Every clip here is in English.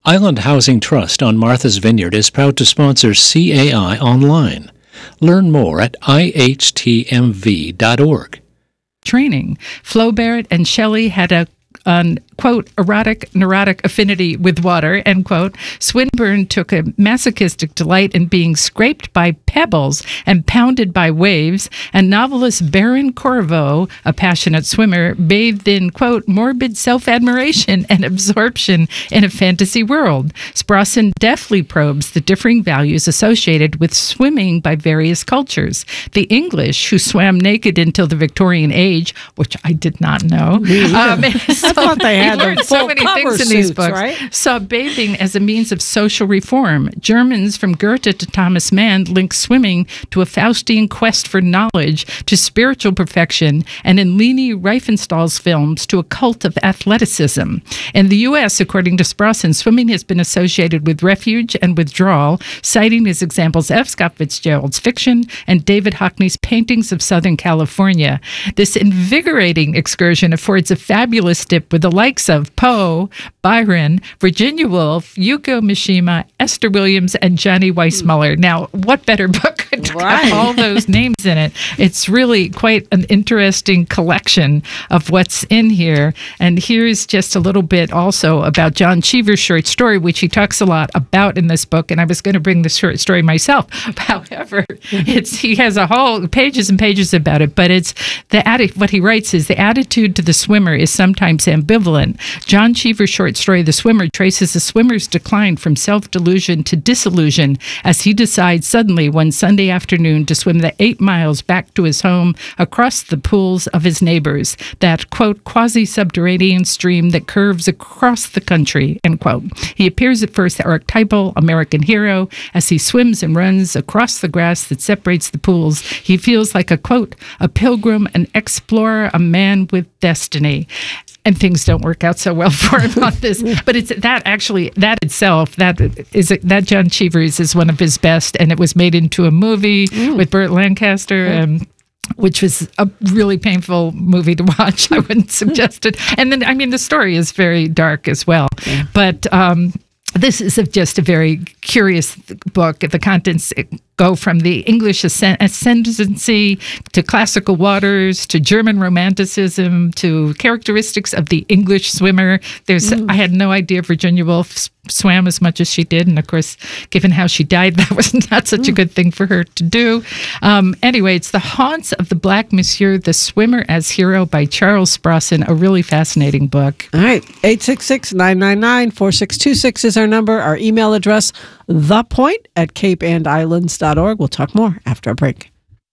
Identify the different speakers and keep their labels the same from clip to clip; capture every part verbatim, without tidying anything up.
Speaker 1: Island Housing Trust on Martha's Vineyard is proud to sponsor C A I Online. Learn more at I H T M V dot org.
Speaker 2: Training. Flaubert and Shelley had a an, quote, erotic, neurotic affinity with water, end quote. Swinburne took a masochistic delight in being scraped by pebbles and pounded by waves, and novelist Baron Corvo, a passionate swimmer, bathed in, quote, morbid self-admiration and absorption in a fantasy world. Sprawson deftly probes the differing values associated with swimming by various cultures. The English, who swam naked until the Victorian age, which I did not know, um,
Speaker 3: I thought they had
Speaker 2: learned
Speaker 3: the
Speaker 2: so
Speaker 3: full
Speaker 2: many
Speaker 3: cover
Speaker 2: things in
Speaker 3: suits,
Speaker 2: these books.
Speaker 3: right?
Speaker 2: Saw bathing as a means of social reform. Germans from Goethe to Thomas Mann linked swimming to a Faustian quest for knowledge, to spiritual perfection, and in Leni Riefenstahl's films, to a cult of athleticism. In the U S, according to Sprawson, swimming has been associated with refuge and withdrawal, citing as examples F. Scott Fitzgerald's fiction and David Hockney's paintings of Southern California. This invigorating excursion affords a fabulous dip with the likes of Poe, Byron, Virginia Woolf, Yuko Mishima, Esther Williams, and Johnny Weissmuller. Now, what better book could
Speaker 3: Right.
Speaker 2: have all those names in it? It's really quite an interesting collection of what's in here. And here's just a little bit also about John Cheever's short story, which he talks a lot about in this book. And I was going to bring this short story myself. However, it's he has a whole pages and pages about it. But it's the atti- what he writes is the attitude to the swimmer is sometimes ambivalent. John Cheever's short story, The Swimmer, traces a swimmer's decline from self-delusion to disillusion as he decides suddenly one Sunday afternoon to swim the eight miles back to his home across the pools of his neighbors, that, quote, quasi-subterranean stream that curves across the country, end quote. He appears at first the archetypal American hero. As he swims and runs across the grass that separates the pools, he feels like a, quote, a pilgrim, an explorer, a man with destiny. And things don't work out so well for him on this. But it's that actually, that itself, that is that John Cheever's is one of his best, and it was made into a movie mm. with Burt Lancaster, and which was a really painful movie to watch. I wouldn't suggest it. And then, I mean, the story is very dark as well. Yeah. But um, this is a, just a very curious book. The contents go from the English ascendancy to classical waters to German romanticism to characteristics of the English swimmer. There's, mm. I had no idea Virginia Woolf swam as much as she did, and of course, given how she died, that was not such mm. a good thing for her to do. Um, anyway, it's The Haunts of the Black Monsieur, The Swimmer as Hero by Charles Sprawson, a really fascinating book.
Speaker 3: All right, eight six six, nine nine nine, four six two six is our number. Our email address, thepoint at cape and islands dot org. We'll talk more after a break.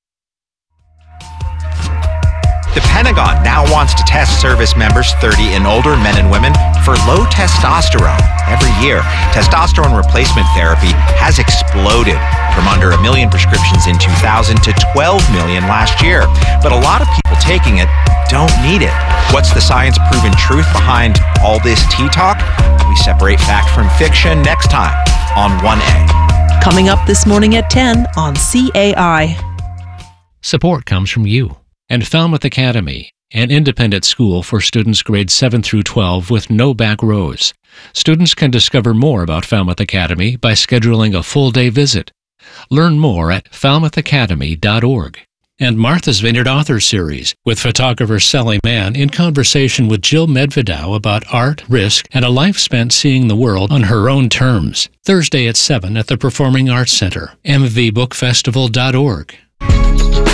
Speaker 4: The Pentagon now wants to test service members thirty and older, men and women, for low testosterone. Every year, testosterone replacement therapy has exploded from under a million prescriptions in two thousand to twelve million last year. But a lot of people taking it don't need it. What's the science-proven truth behind all this tea talk? We separate fact from fiction next time on one A.
Speaker 5: Coming up this morning at ten on C A I.
Speaker 1: Support comes from you and Falmouth Academy, an independent school for students grades seven through twelve with no back rows. Students can discover more about Falmouth Academy by scheduling a full-day visit. Learn more at falmouth academy dot org. And Martha's Vineyard Author Series, with photographer Sally Mann in conversation with Jill Medvedow about art, risk, and a life spent seeing the world on her own terms. Thursday at seven at the Performing Arts Center, m v book festival dot org.